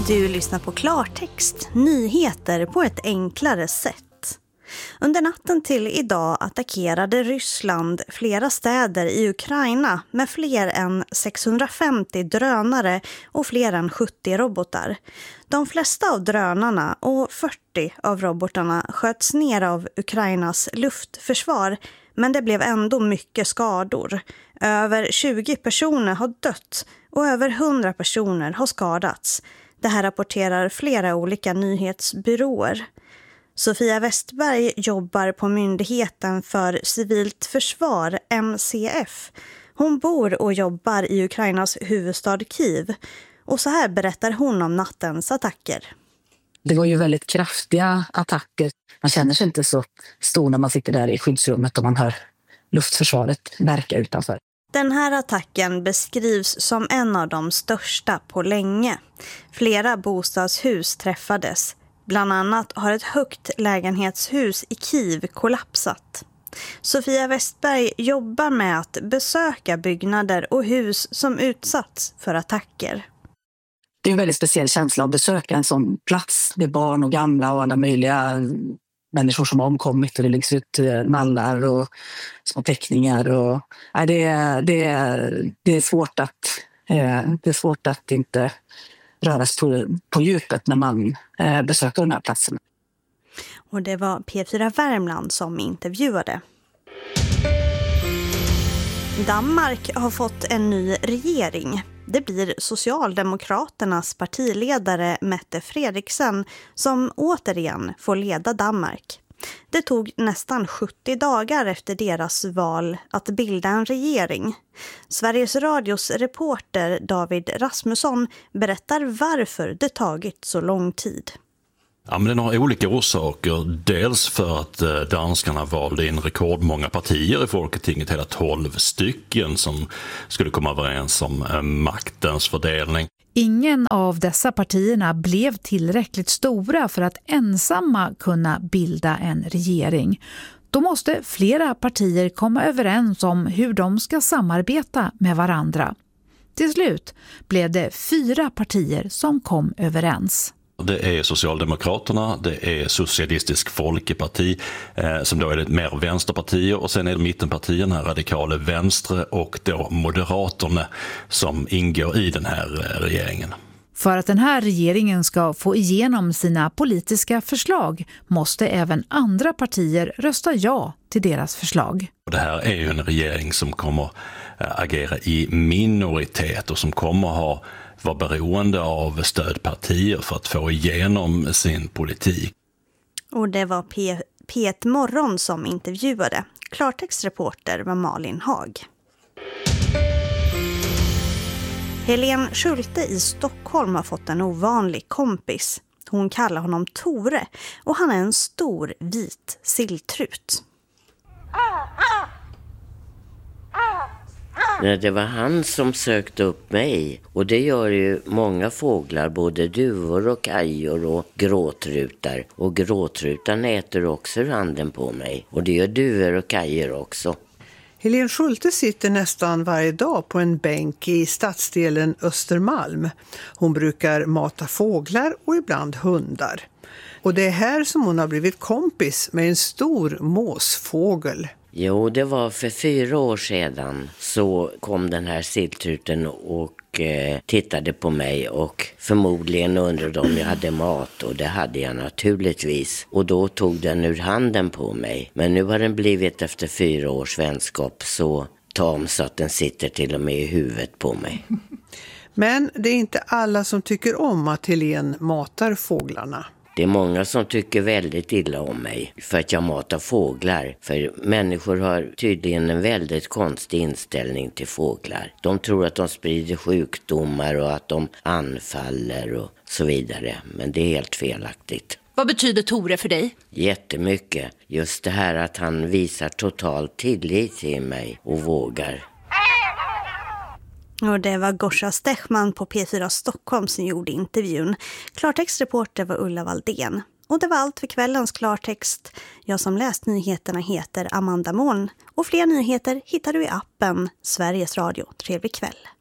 Du lyssnar på Klartext, nyheter på ett enklare sätt. Under natten till idag attackerade Ryssland flera städer i Ukraina med fler än 650 drönare och fler än 70 robotar. De flesta av drönarna och 40 av robotarna sköts ner av Ukrainas luftförsvar, men det blev ändå mycket skador. Över 20 personer har dött och över 100 personer har skadats. Det här rapporterar flera olika nyhetsbyråer. Sofia Westberg jobbar på Myndigheten för civilt försvar, MCF. Hon bor och jobbar i Ukrainas huvudstad Kiev. Och så här berättar hon om nattens attacker. Det var ju väldigt kraftiga attacker. Man känner sig inte så stor när man sitter där i skyddsrummet och man hör luftförsvaret verka utanför. Den här attacken beskrivs som en av de största på länge. Flera bostadshus träffades. Bland annat har ett högt lägenhetshus i Kiev kollapsat. Sofia Westberg jobbar med att besöka byggnader och hus som utsatts för attacker. Det är en väldigt speciell känsla att besöka en sån plats med barn och gamla och alla möjliga människor som har omkommit, och det läggs ut mallar och små teckningar. Och, det är svårt att inte röras på djupet när man besöker den här platsen. Och det var P4 Värmland som intervjuade. Danmark har fått en ny regering. Det blir Socialdemokraternas partiledare Mette Frederiksen som återigen får leda Danmark. Det tog nästan 70 dagar efter deras val att bilda en regering. Sveriges Radios reporter David Rasmusson berättar varför det tagit så lång tid. Ja, men den har olika orsaker. Dels för att danskarna valde in rekordmånga partier i Folketinget, hela 12 stycken som skulle komma överens om maktens fördelning. Ingen av dessa partierna blev tillräckligt stora för att ensamma kunna bilda en regering. Då måste flera partier komma överens om hur de ska samarbeta med varandra. Till slut blev det 4 partier som kom överens. Det är Socialdemokraterna, det är Socialistisk Folkeparti som då är det mer vänsterpartier, och sen är det mittenpartierna, radikala vänstre, och då Moderaterna som ingår i den här regeringen. För att den här regeringen ska få igenom sina politiska förslag måste även andra partier rösta ja till deras förslag. Det här är ju en regering som kommer agera i minoritet och som kommer vara beroende av stödpartier för att få igenom sin politik. Och det var P1 Morgon som intervjuade. Klartextreporter var Malin Hag. Helene Schulte i Stockholm har fått en ovanlig kompis. Hon kallar honom Tore och han är en stor vit silltrut. Nej, det var han som sökte upp mig, och det gör ju många fåglar, både duvor och kajor och gråtrutar. Och gråtrutan äter också randen på mig, och det gör duvor och kajor också. Helene Schulte sitter nästan varje dag på en bänk i stadsdelen Östermalm. Hon brukar mata fåglar och ibland hundar. Och det är här som hon har blivit kompis med en stor måsfågel. Jo, det var för 4 år sedan så kom den här silltruten och tittade på mig, och förmodligen undrade om jag hade mat, och det hade jag naturligtvis. Och då tog den ur handen på mig. Men nu har den blivit, efter 4 års vänskap, så tam så att den sitter till och med i huvudet på mig. Men det är inte alla som tycker om att Helene matar fåglarna. Det är många som tycker väldigt illa om mig för att jag matar fåglar. För människor har tydligen en väldigt konstig inställning till fåglar. De tror att de sprider sjukdomar och att de anfaller och så vidare. Men det är helt felaktigt. Vad betyder Tore för dig? Jättemycket. Just det här att han visar total tillit till mig och vågar. Och det var Gorsa Stechman på P4 Stockholm som gjorde intervjun. Klartextreporter var Ulla Valdén. Och det var allt för kvällens Klartext. Jag som läst nyheterna heter Amanda Moln. Och fler nyheter hittar du i appen Sveriges Radio. Trevlig kväll.